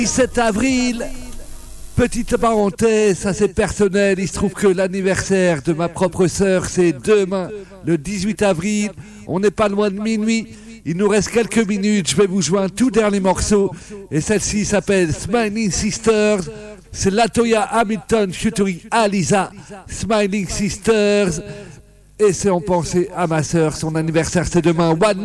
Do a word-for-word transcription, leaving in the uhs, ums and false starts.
dix-sept avril, petite parenthèse, ça c'est personnel, il se trouve que l'anniversaire de ma propre sœur c'est demain, le dix-huit avril, on n'est pas loin de minuit, il nous reste quelques minutes, je vais vous jouer un tout dernier morceau, et celle-ci s'appelle Smiling Sisters, c'est Latoya Hamilton featuring Alisa, Smiling Sisters, et c'est en pensée à ma sœur, son anniversaire c'est demain. One